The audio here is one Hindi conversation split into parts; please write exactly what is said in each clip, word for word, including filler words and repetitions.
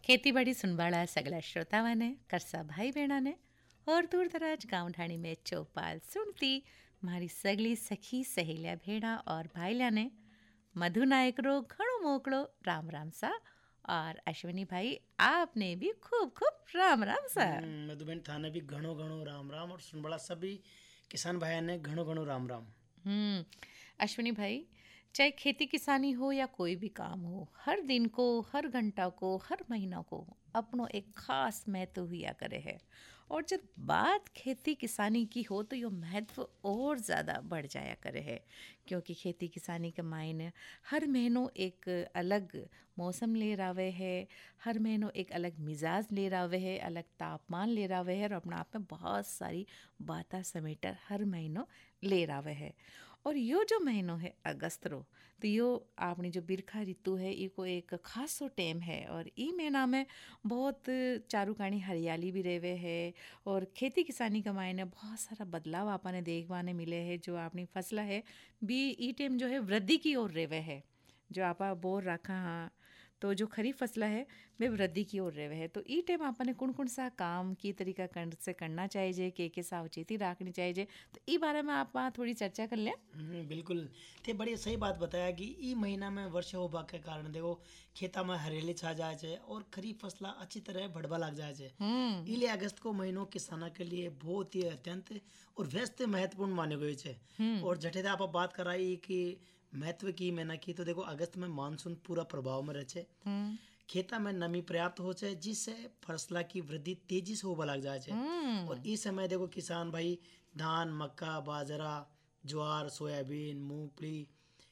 ખેતીવાડી સુનવાળા સગલા શ્રોતાઓને કરસા ભાઈ બહેણાને और दूर दराज गाँव ढाणी में चौपाल सुनती मारी सगली सखी सहेलिया भेड़ा और भाईला ने मधु नायक रो घणो मोकड़ो राम राम सा और अश्विनी भाई आपने भी खूब खूब राम राम सा। मधुबन थाने भी घणो घणो राम राम और सुनबड़ा सभी किसान भाई ने घणो घणो राम राम। हम्म अश्विनी भाई, चाहे खेती किसानी हो या कोई भी काम हो, हर दिन को, हर घंटा को, हर महीना को अपनो एक खास महत्व हुआ करे है। और जब बात खेती किसानी की हो तो यो महत्व और ज़्यादा बढ़ जाया करे है, क्योंकि खेती किसानी के मायने हर महीनों एक अलग मौसम ले रावे है, हर महीनों एक अलग मिजाज ले रावे है, अलग तापमान ले रावे है और अपने आप में बहुत सारी बातें समेटर हर महीनों ले रावे है। और यो जो महीनों है अगस्त रो, तो यो आपनी जो बिरखा ऋतु है इको एक खास सो टेम है और ई महीना में बहुत चारू कानी हरियाली भी रेवे है और खेती किसानी का मायने बहुत सारा बदलाव आपने देखवाने मिले है। जो आपनी फसला है भी ई टेम जो है वृद्धि की ओर रेवे है। जो आपा बोर रखा हाँ तो जो खरीफ फसला है वे वृद्धि की ओर रेवे है। तो ई टाइम आपने कुण कुण सा काम की तरीका कर से करना चाहिए, के के सावचेती रखनी चाहिए, तो ई बारे में आप थोड़ी चर्चा कर लें। बिल्कुल, ते बड़ी सही बात बताया कि ई महीना में वर्षा होबा के कारण देखो खेता में हरियाली छा जाए छे और खरीफ फसला अच्छी तरह बढ़वा लग जाए छे। इले अगस्त को महीनों किसानों के लिए बहुत ही अत्यंत और व्यस्त महत्वपूर्ण माने गए छे। और जठे आप बात कराई कि महत्व की महीना की, तो देखो अगस्त में मानसून पूरा प्रभाव में रहे, खेता में नमी पर्याप्त हो जाए जिससे फसला की वृद्धि तेजी से होने लग जाए। और इस समय देखो किसान भाई धान, मक्का, बाजरा, ज्वार, सोयाबीन, मूंगफली,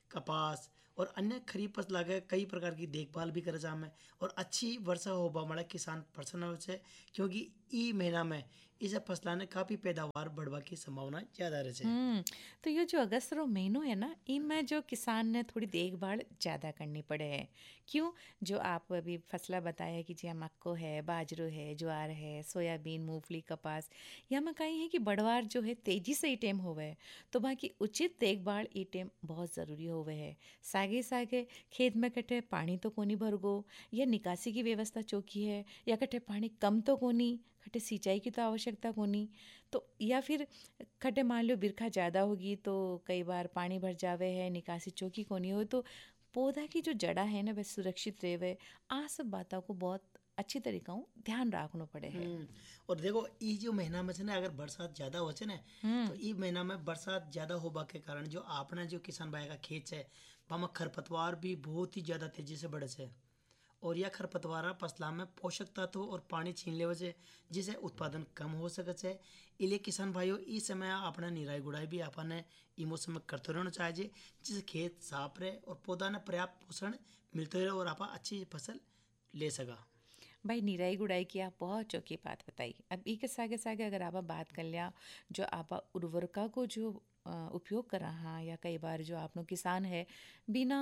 कपास और अन्य खरीफ फसला के कई प्रकार की देखभाल भी करे जामे और अच्छी वर्षा होबा वाला किसान प्रसन्न हो जाए, क्योंकि ई महीना में इस फसला ने काफी पैदावार बढ़वा की संभावना ज्यादा रहे। तो ये जो अगस्त रो महीनों है ना, इनमें जो किसान ने थोड़ी देखभाल ज्यादा करनी पड़े है। क्यों? जो आप अभी फसला बताया कि जी मक्को है, बाजरो है, ज्वार है, सोयाबीन, मूंगफली, कपास, यहाँ में कहीं है कि बढ़वार जो है तेजी से ई टेम होवे है, तो बाकी उचित देखभाल ई टेम बहुत जरूरी होवे है। सागे सागे खेत में कटे पानी तो कोनी भरगो, या निकासी की व्यवस्था चौकी है, या कटे पानी कम तो कोनी, खटे सिंचाई की तो आवश्यकता कोनी, तो या फिर खटे मान लो बिरखा ज़्यादा होगी तो कई बार पानी भर जावे है, निकासी चौकी कोनी हो, तो पौधा की जो जड़ा है ना वह सुरक्षित रहे। आ सब बातों को बहुत अच्छी तरीका ध्यान रखना पड़े है। और देखो ये जो महीना में ना अगर बरसात ज्यादा हो ना, तो ये महीना में बरसात ज्यादा होबा के कारण जो आपने जो किसान भाई का खेत है वहाँ खरपतवार भी बहुत ही ज्यादा तेजी से बढ़े है और यह खरपतवार फसला में पोषक तत्व और पानी छीन ले वजह जिससे उत्पादन कम हो सके। इसलिए किसान भाइयों इस समय अपना निराई गुड़ाई भी अपने ई मौसम में करते रहना चाहिए, जिससे खेत साफ रहे और पौधा ने पर्याप्त पोषण मिलते रहे और आप अच्छी फसल ले सका। भाई निराई गुड़ाई की आप बहुत चौकी बात बताई। अब ई के सागे सागे अगर आप बात कर लिया जो आप उर्वरका को जो उपयोग कर रहा या कई बार जो आप लोग किसान है बिना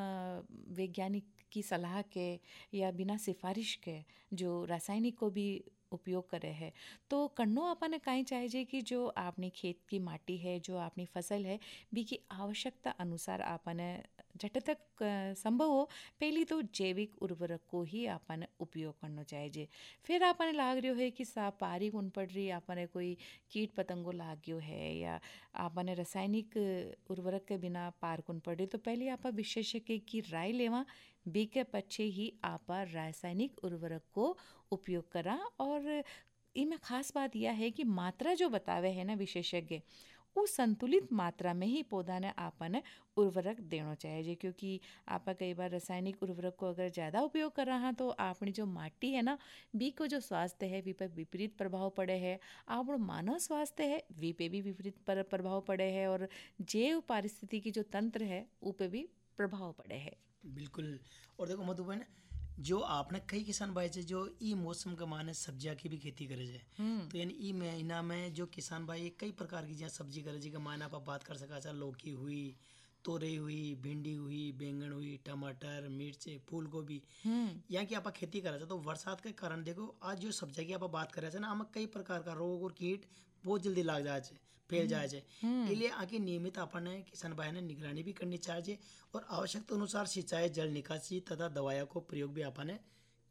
वैज्ञानिक की सलाह के या बिना सिफारिश के जो रासायनिक को भी उपयोग करे है, तो कन्नो आपने कहीं चाहिए कि जो आपने खेत की माटी है, जो आपनी फसल है बी की आवश्यकता अनुसार आपने जट तक संभव हो पहली तो जैविक उर्वरक को ही आपने उपयोग करना चाहिए। फिर आपने लाग रही है कि सा पारी कौन पड़ रही, आपने कोई कीट पतंगो लाग गयो है या आपने रासायनिक उर्वरक के बिना पार कौन पड़ रही, तो पहले आप विशेषज्ञ की राय लेवा बी के पीछे ही आप रासायनिक उर्वरक को उपयोग करा। और इनमें खास बात यह है कि मात्रा जो बतावे है ना विशेषज्ञ, उस संतुलित मात्रा में ही पौधा ने आपने उर्वरक देना चाहिए, क्योंकि आप कई बार रासायनिक उर्वरक को अगर ज़्यादा उपयोग कर रहा तो अपनी जो माटी है ना बी को जो स्वास्थ्य है वी पर विपरीत प्रभाव पड़े है, आप मानव स्वास्थ्य है वी पे भी विपरीत पर प्रभाव पड़े है और जैव पारिस्थिति की जो तंत्र है ऊ पे भी प्रभाव पड़े है। बिल्कुल। और देखो मधुबन जो आपने कई किसान भाई से जो ई मौसम के माने सब्जियां की भी खेती करे जाए, तो यानी ई महीना में जो किसान भाई कई प्रकार की जहाँ सब्जी करे जी का मायना आप बात कर सका, लौकी हुई, तोरई हुई, भिंडी हुई, बैंगन हुई, टमाटर, मिर्च, फूल गोभी, यहाँ की आप खेती करे तो बरसात के कारण देखो आज जो सब्जी की आप बात करे ना हमें कई प्रकार का रोग और कीट बहुत जल्दी लग जाए फैल जाए। इसलिए आगे नियमित अपने किसान भाई ने निगरानी भी करनी चाहिए और आवश्यकता अनुसार सिंचाई, जल निकासी तथा दवाइयों को प्रयोग भी अपने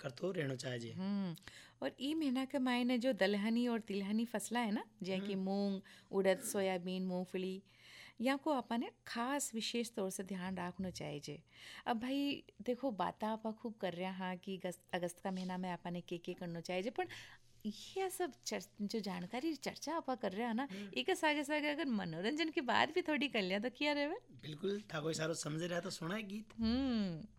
करतो रहना चाहिए। हम्म और ई महीना के मायने जो दलहनी और तिलहनी फसला है ना, जैसे कि मूंग, उड़द, सोयाबीन, मूंगफली, यहाँ को आपने खास विशेष तौर से ध्यान रखना चाहिए। अब भाई देखो, बात आप खूब कर रहे हैं हाँ कि अगस्त अगस्त का महीना में आपने के के करना चाहिए, पर ये सब चर, जो जानकारी चर्चा आप कर रहे हैं ना, एक सागे सागे अगर मनोरंजन की बात भी थोड़ी कर लिया तो क्या रहे। बिल्कुल था, कोई सारो समझ रहा तो सुना है गीत। हम्म